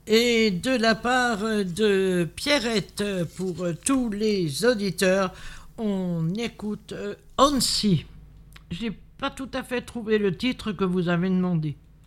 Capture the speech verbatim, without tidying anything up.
Et de la part de Pierrette, pour tous les auditeurs, on écoute Hansi. J'ai pas tout à fait trouvé le titre que vous avez demandé.